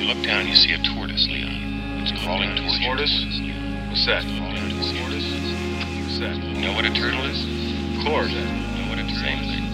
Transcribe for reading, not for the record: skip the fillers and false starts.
You look down, you see a tortoise, Leon. It's crawling towards you. Tortoise? What's that? Tortoise? What's that? You know what a turtle is? Of course. You know what a turtle is?